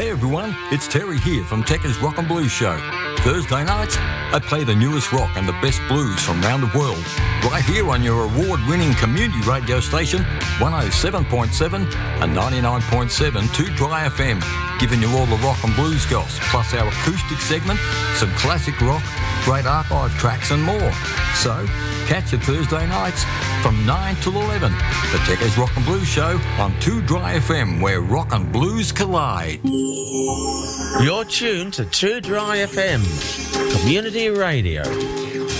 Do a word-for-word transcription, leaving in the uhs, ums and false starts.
Hey everyone, it's Terry here from Tekka's Rock and Blues Show. Thursday nights, I play the newest rock and the best blues from around the world, right here on your award-winning community radio station, one oh seven point seven and ninety-nine point seven two Dry F M, giving you all the rock and blues goss, plus our acoustic segment, some classic rock, great archive tracks and more. So, catch you Thursday nights from nine till eleven, the Tekka's Rock and Blues Show on two Dry F M, where rock and blues collide. You're tuned to two Dry F M, community radio.